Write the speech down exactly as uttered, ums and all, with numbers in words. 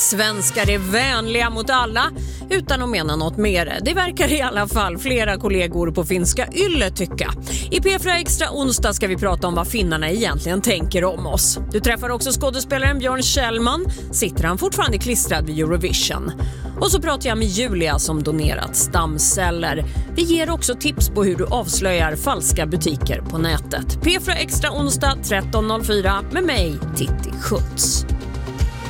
Svenskar är vänliga mot alla utan att mena något mer. Det verkar i alla fall flera kollegor på finska Yle tycka. I P fyra Extra onsdag ska vi prata om vad finnarna egentligen tänker om oss. Du träffar också skådespelaren Björn Kjellman. Sitter han fortfarande klistrad vid Eurovision? Och så pratar jag med Julia som donerat stamceller. Vi ger också tips på hur du avslöjar falska butiker på nätet. P fyra Extra onsdag tretton noll fyra med mig, Titti Schutz.